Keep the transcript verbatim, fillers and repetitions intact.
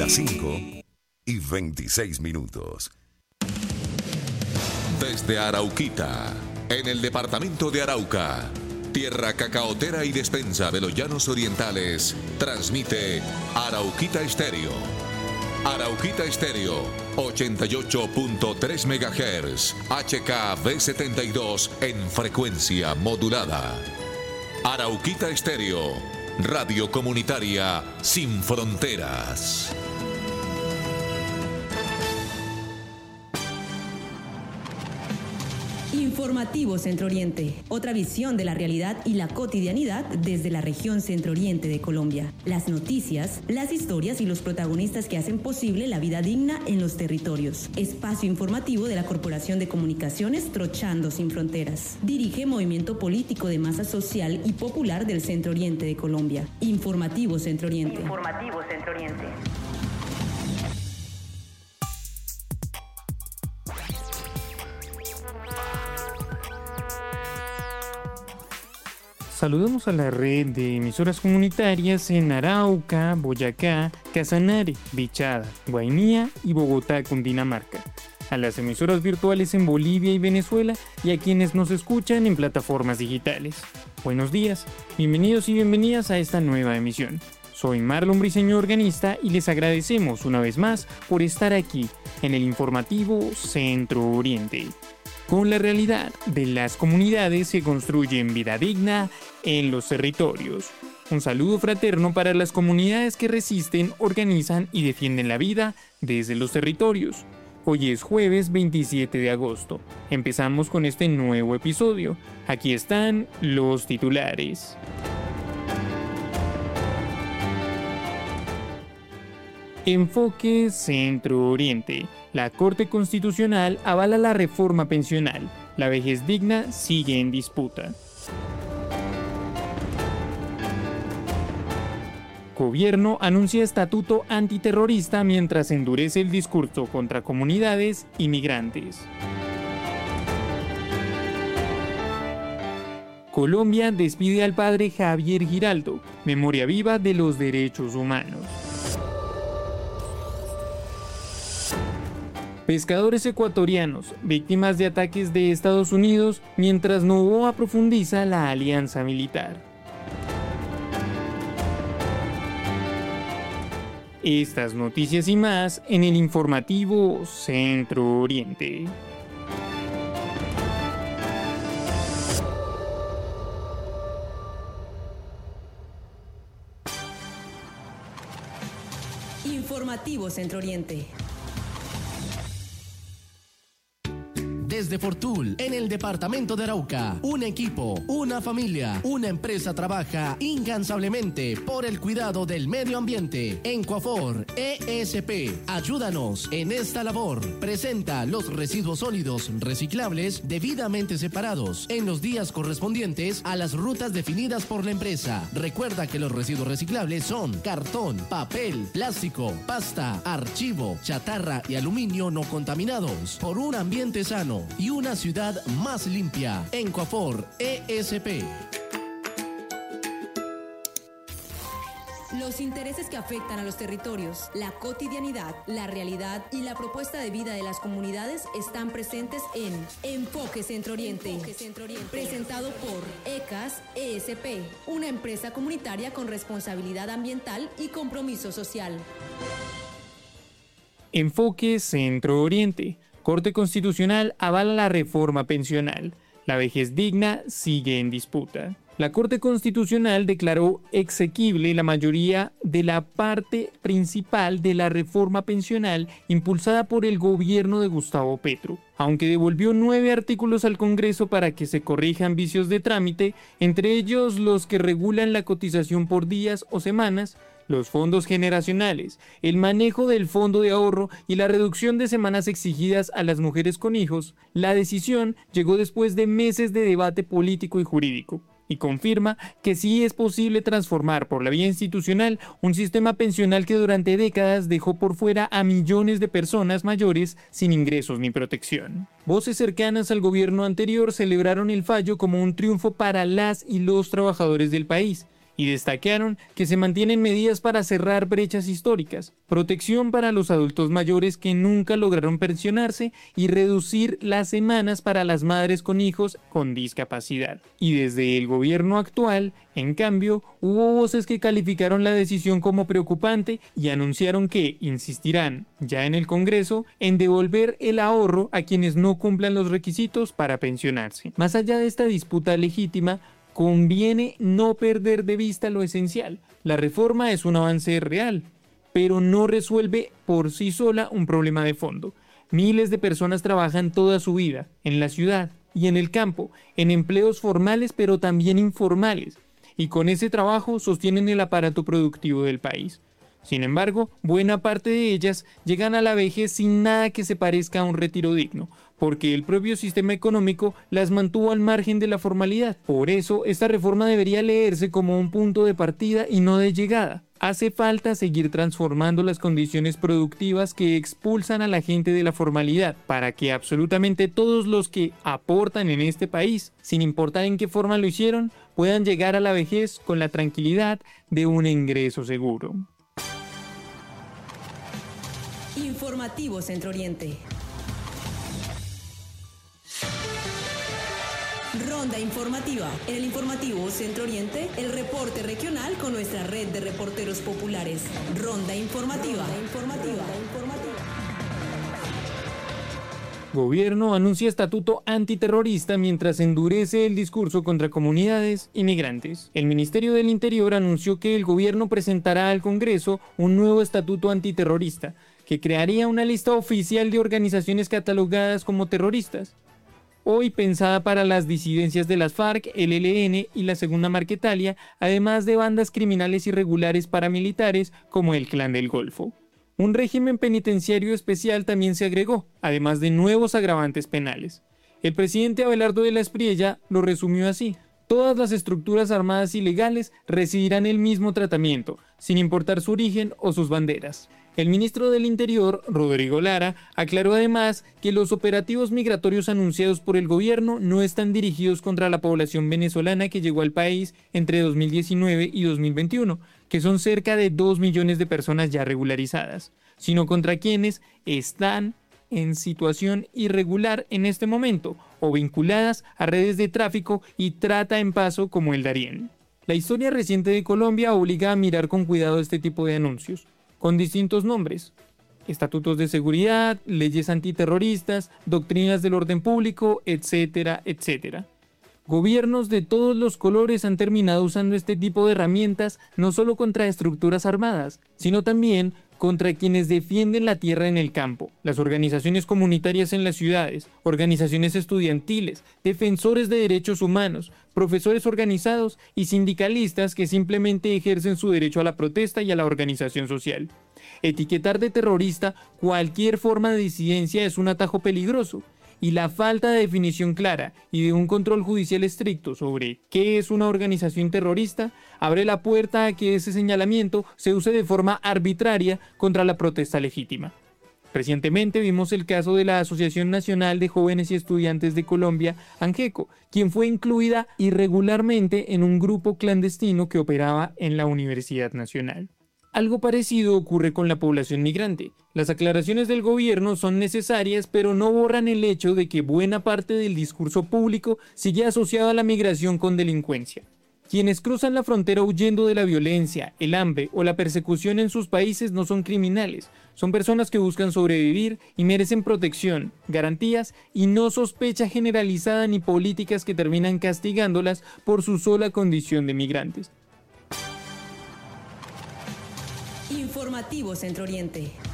Las cinco y veintiséis minutos. Desde Arauquita, en el departamento de Arauca, tierra cacaotera y despensa de los llanos orientales, transmite Arauquita Estéreo. Arauquita Estéreo, ochenta y ocho punto tres megahertz, H K B setenta y dos en frecuencia modulada. Arauquita Estéreo, radio comunitaria sin fronteras. Informativo Centro Oriente, otra visión de la realidad y la cotidianidad desde la región Centro Oriente de Colombia. Las noticias, las historias y los protagonistas que hacen posible la vida digna en los territorios. Espacio informativo de la Corporación de Comunicaciones Trochando Sin Fronteras. Dirige Movimiento Político de Masa Social y Popular del Centro Oriente de Colombia. Informativo Centro Oriente. Informativo Centro Oriente. Saludamos a la red de emisoras comunitarias en Arauca, Boyacá, Casanare, Bichada, Guainía y Bogotá, Cundinamarca. A las emisoras virtuales en Bolivia y Venezuela y a quienes nos escuchan en plataformas digitales. Buenos días, bienvenidos y bienvenidas a esta nueva emisión. Soy Marlon Briceño, organista, y les agradecemos una vez más por estar aquí en el informativo Centro Oriente. Con la realidad de las comunidades se construyen vida digna en los territorios. Un saludo fraterno para las comunidades que resisten, organizan y defienden la vida desde los territorios. Hoy es jueves veintisiete de agosto. Empezamos con este nuevo episodio. Aquí están los titulares. Enfoque Centro Oriente. La Corte Constitucional avala la reforma pensional. La vejez digna sigue en disputa. Gobierno anuncia estatuto antiterrorista mientras endurece el discurso contra comunidades inmigrantes. Colombia despide al padre Javier Giraldo, memoria viva de los derechos humanos. Pescadores ecuatorianos, víctimas de ataques de Estados Unidos, mientras Noboa profundiza la alianza militar. Estas noticias y más en el informativo Centro Oriente. Informativo Centro Oriente. Desde Fortul, en el departamento de Arauca, un equipo, una familia, una empresa trabaja incansablemente por el cuidado del medio ambiente. Encuafor E S P, ayúdanos en esta labor. Presenta los residuos sólidos reciclables debidamente separados en los días correspondientes a las rutas definidas por la empresa. Recuerda que los residuos reciclables son cartón, papel, plástico, pasta, archivo, chatarra y aluminio no contaminados, por un ambiente sano y una ciudad más limpia. Encuafor E S P. Los intereses que afectan a los territorios, la cotidianidad, la realidad y la propuesta de vida de las comunidades están presentes en Enfoque Centro Oriente, Enfoque Centro Oriente. Presentado por ECAS E S P, una empresa comunitaria con responsabilidad ambiental y compromiso social. Enfoque Centro Oriente. Corte Constitucional avala la reforma pensional. La vejez digna sigue en disputa. La Corte Constitucional declaró exequible la mayoría de la parte principal de la reforma pensional impulsada por el gobierno de Gustavo Petro, aunque devolvió nueve artículos al Congreso para que se corrijan vicios de trámite, entre ellos los que regulan la cotización por días o semanas, los fondos generacionales, el manejo del fondo de ahorro y la reducción de semanas exigidas a las mujeres con hijos. La decisión llegó después de meses de debate político y jurídico y confirma que sí es posible transformar por la vía institucional un sistema pensional que durante décadas dejó por fuera a millones de personas mayores sin ingresos ni protección. Voces cercanas al gobierno anterior celebraron el fallo como un triunfo para las y los trabajadores del país y destacaron que se mantienen medidas para cerrar brechas históricas, protección para los adultos mayores que nunca lograron pensionarse y reducir las semanas para las madres con hijos con discapacidad. Y desde el gobierno actual, en cambio, hubo voces que calificaron la decisión como preocupante y anunciaron que insistirán, ya en el Congreso, en devolver el ahorro a quienes no cumplan los requisitos para pensionarse. Más allá de esta disputa legítima, conviene no perder de vista lo esencial. La reforma es un avance real, pero no resuelve por sí sola un problema de fondo. Miles de personas trabajan toda su vida en la ciudad y en el campo, en empleos formales pero también informales, y con ese trabajo sostienen el aparato productivo del país. Sin embargo, buena parte de ellas llegan a la vejez sin nada que se parezca a un retiro digno, porque el propio sistema económico las mantuvo al margen de la formalidad. Por eso, esta reforma debería leerse como un punto de partida y no de llegada. Hace falta seguir transformando las condiciones productivas que expulsan a la gente de la formalidad, para que absolutamente todos los que aportan en este país, sin importar en qué forma lo hicieron, puedan llegar a la vejez con la tranquilidad de un ingreso seguro. Informativo Centro Oriente. Ronda informativa. En el informativo Centro Oriente, el reporte regional con nuestra red de reporteros populares. Ronda informativa. Ronda informativa. Ronda informativa. Gobierno anuncia estatuto antiterrorista mientras endurece el discurso contra comunidades inmigrantes. El Ministerio del Interior anunció que el gobierno presentará al Congreso un nuevo estatuto antiterrorista que crearía una lista oficial de organizaciones catalogadas como terroristas, hoy pensada para las disidencias de las FARC, el E L N y la Segunda Marquetalia, además de bandas criminales irregulares paramilitares como el Clan del Golfo. Un régimen penitenciario especial también se agregó, además de nuevos agravantes penales. El presidente Abelardo de la Espriella lo resumió así: todas las estructuras armadas ilegales recibirán el mismo tratamiento, sin importar su origen o sus banderas. El ministro del Interior, Rodrigo Lara, aclaró además que los operativos migratorios anunciados por el gobierno no están dirigidos contra la población venezolana que llegó al país entre dos mil diecinueve y dos mil veintiuno, que son cerca de dos millones de personas ya regularizadas, sino contra quienes están en situación irregular en este momento o vinculadas a redes de tráfico y trata en paso como el Darién. La historia reciente de Colombia obliga a mirar con cuidado este tipo de anuncios, con distintos nombres: estatutos de seguridad, leyes antiterroristas, doctrinas del orden público, etcétera, etcétera. Gobiernos de todos los colores han terminado usando este tipo de herramientas no solo contra estructuras armadas, sino también contra quienes defienden la tierra en el campo, las organizaciones comunitarias en las ciudades, organizaciones estudiantiles, defensores de derechos humanos, profesores organizados y sindicalistas que simplemente ejercen su derecho a la protesta y a la organización social. Etiquetar de terrorista cualquier forma de disidencia es un atajo peligroso, y la falta de definición clara y de un control judicial estricto sobre qué es una organización terrorista abre la puerta a que ese señalamiento se use de forma arbitraria contra la protesta legítima. Recientemente vimos el caso de la Asociación Nacional de Jóvenes y Estudiantes de Colombia, ANGECO, quien fue incluida irregularmente en un grupo clandestino que operaba en la Universidad Nacional. Algo parecido ocurre con la población migrante. Las aclaraciones del gobierno son necesarias, pero no borran el hecho de que buena parte del discurso público sigue asociado a la migración con delincuencia. Quienes cruzan la frontera huyendo de la violencia, el hambre o la persecución en sus países no son criminales, son personas que buscan sobrevivir y merecen protección, garantías y no sospecha generalizada ni políticas que terminan castigándolas por su sola condición de migrantes. Informativo Centro Oriente.